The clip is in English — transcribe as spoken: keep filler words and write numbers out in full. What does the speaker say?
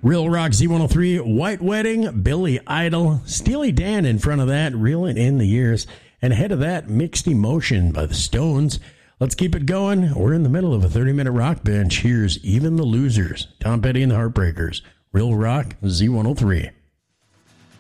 Real Rock Z one oh three, White Wedding, Billy Idol, Steely Dan in front of that, Reeling in the Years, and ahead of that, Mixed Emotion by the Stones. Let's keep it going. We're in the middle of a thirty-minute rock bench. Here's Even the Losers, Tom Petty and the Heartbreakers, Real Rock Z one oh three.